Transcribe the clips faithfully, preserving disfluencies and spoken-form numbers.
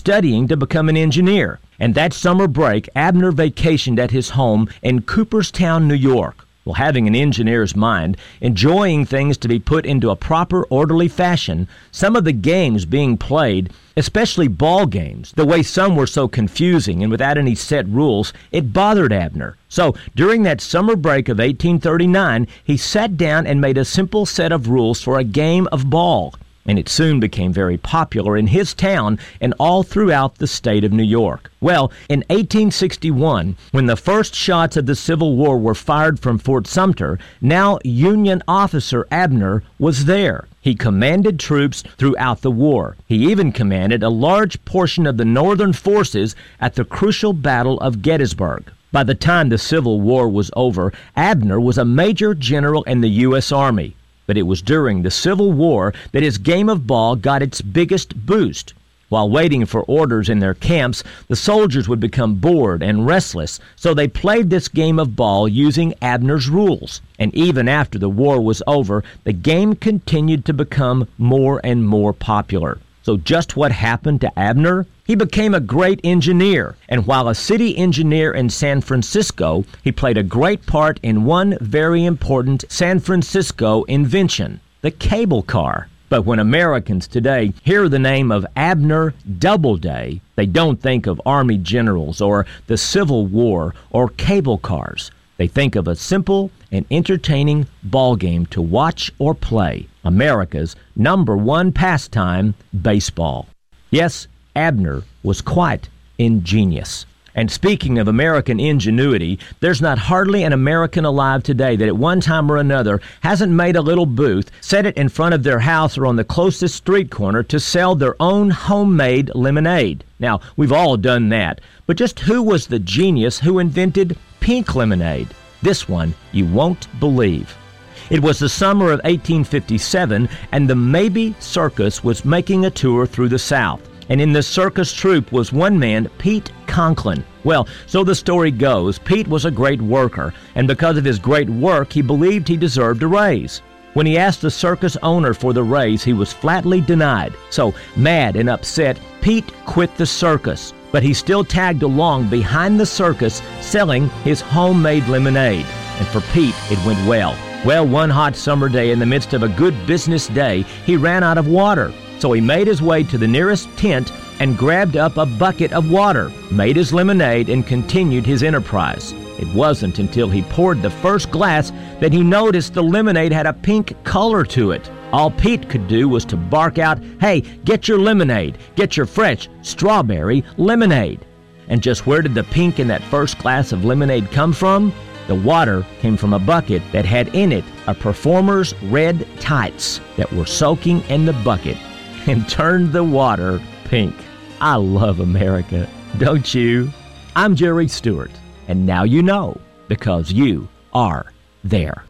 studying to become an engineer. And that summer break, Abner vacationed at his home in Cooperstown, New York. Well, having an engineer's mind, enjoying things to be put into a proper, orderly fashion, some of the games being played, especially ball games, the way some were so confusing and without any set rules, it bothered Abner. So during that summer break of eighteen thirty-nine, he sat down and made a simple set of rules for a game of ball. And it soon became very popular in his town and all throughout the state of New York. Well, in eighteen sixty-one, when the first shots of the Civil War were fired from Fort Sumter, now Union officer Abner was there. He commanded troops throughout the war. He even commanded a large portion of the Northern forces at the crucial Battle of Gettysburg. By the time the Civil War was over, Abner was a major general in the U S Army. But it was during the Civil War that his game of ball got its biggest boost. While waiting for orders in their camps, the soldiers would become bored and restless, so they played this game of ball using Abner's rules. And even after the war was over, the game continued to become more and more popular. So just what happened to Abner? He became a great engineer, and while a city engineer in San Francisco, he played a great part in one very important San Francisco invention, the cable car. But when Americans today hear the name of Abner Doubleday, they don't think of Army generals or the Civil War or cable cars. They think of a simple and entertaining ball game to watch or play, America's number one pastime, baseball. Yes, Abner was quite ingenious. And speaking of American ingenuity, there's not hardly an American alive today that at one time or another hasn't made a little booth, set it in front of their house or on the closest street corner to sell their own homemade lemonade. Now, we've all done that, but just who was the genius who invented pink lemonade? This one you won't believe. It was the summer of eighteen fifty-seven, and the Maybe Circus was making a tour through the South. And in the circus troupe was one man, Pete Conklin. Well, so the story goes, Pete was a great worker, and because of his great work, he believed he deserved a raise. When he asked the circus owner for the raise, he was flatly denied. So, mad and upset, Pete quit the circus, but he still tagged along behind the circus selling his homemade lemonade. And for Pete, it went well. Well, one hot summer day in the midst of a good business day, he ran out of water. So he made his way to the nearest tent and grabbed up a bucket of water, made his lemonade, and continued his enterprise. It wasn't until he poured the first glass that he noticed the lemonade had a pink color to it. All Pete could do was to bark out, "Hey, get your lemonade, get your fresh strawberry lemonade." And just where did the pink in that first glass of lemonade come from? The water came from a bucket that had in it a performer's red tights that were soaking in the bucket and turned the water pink. I love America, don't you? I'm Jerry Stewart, and now you know, because you are there.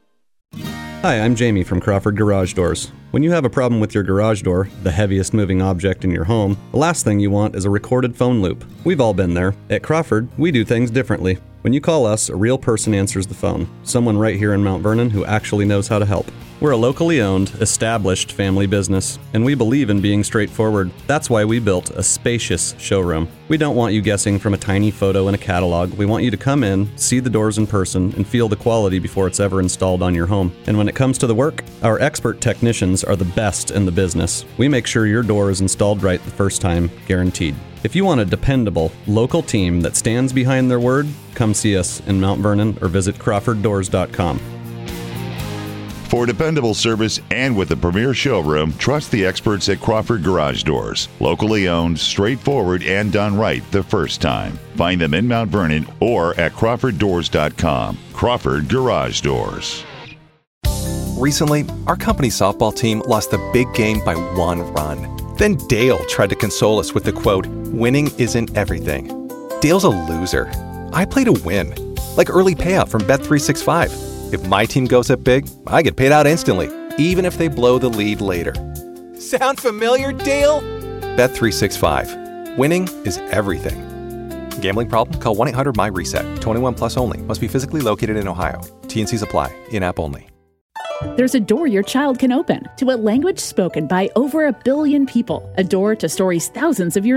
Hi, I'm Jamie from Crawford Garage Doors. When you have a problem with your garage door, the heaviest moving object in your home, the last thing you want is a recorded phone loop. We've all been there. At Crawford, we do things differently. When you call us, a real person answers the phone, someone right here in Mount Vernon who actually knows how to help. We're a locally owned, established family business, and we believe in being straightforward. That's why we built a spacious showroom. We don't want you guessing from a tiny photo in a catalog. We want you to come in, see the doors in person, and feel the quality before it's ever installed on your home. And when it comes to the work, our expert technicians are the best in the business. We make sure your door is installed right the first time, guaranteed. If you want a dependable, local team that stands behind their word, come see us in Mount Vernon or visit crawford doors dot com. For dependable service and with a premier showroom, trust the experts at Crawford Garage Doors. Locally owned, straightforward, and done right the first time. Find them in Mount Vernon or at crawford doors dot com. Crawford Garage Doors. Recently, our company softball team lost the big game by one run. Then Dale tried to console us with the quote, "Winning isn't everything." Dale's a loser. I play to win. Like early payout from Bet three sixty-five. If my team goes up big, I get paid out instantly, even if they blow the lead later. Sound familiar, Dale? Bet three sixty-five. Winning is everything. Gambling problem? Call one eight hundred M Y reset. twenty-one plus only. Must be physically located in Ohio. T N Cs apply. In-app only. There's a door your child can open to a language spoken by over a billion people. A door to stories thousands of years